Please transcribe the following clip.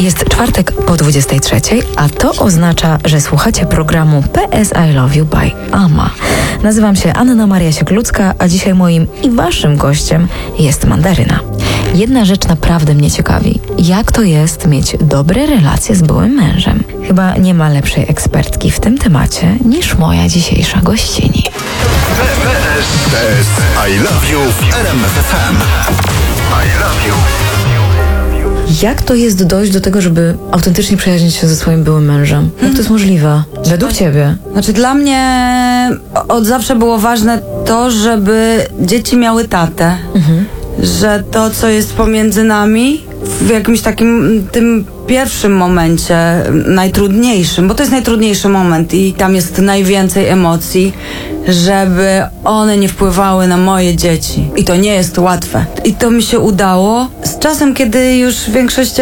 Jest czwartek po 23, a to oznacza, że słuchacie programu PS I Love You by Ama. Nazywam się Anna Maria Sieklucka, a dzisiaj moim i waszym gościem jest Mandaryna. Jedna rzecz naprawdę mnie ciekawi. Jak to jest mieć dobre relacje z byłym mężem? Chyba nie ma lepszej ekspertki w tym temacie niż moja dzisiejsza gościni. PS I Love You w RMF FM. I Love You. Jak to jest dojść do tego, żeby autentycznie przyjaźnić się ze swoim byłym mężem? Jak to jest możliwe? Według ciebie? Znaczy dla mnie od zawsze było ważne to, żeby dzieci miały tatę. Że to, co jest pomiędzy nami w jakimś takim tym pierwszym momencie, najtrudniejszym, bo to jest najtrudniejszy moment i tam jest najwięcej emocji, żeby one nie wpływały na moje dzieci. I to nie jest łatwe. I to mi się udało. Z czasem, kiedy już większość